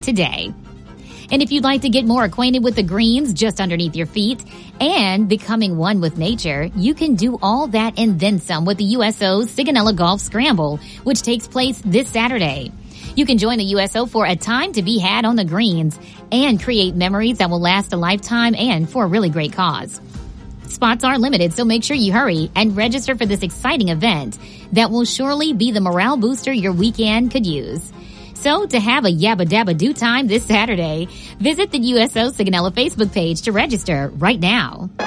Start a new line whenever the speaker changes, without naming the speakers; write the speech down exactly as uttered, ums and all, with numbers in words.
today. And if you'd like to get more acquainted with the greens just underneath your feet and becoming one with nature, you can do all that and then some with the U S O's Sigonella Golf Scramble, which takes place this Saturday. You can join the U S O for a time to be had on the greens and create memories that will last a lifetime and for a really great cause. Spots are limited, so make sure you hurry and register for this exciting event that will surely be the morale booster your weekend could use. So to have a yabba dabba do time this Saturday, visit the U S O Sigonella Facebook page to register right now.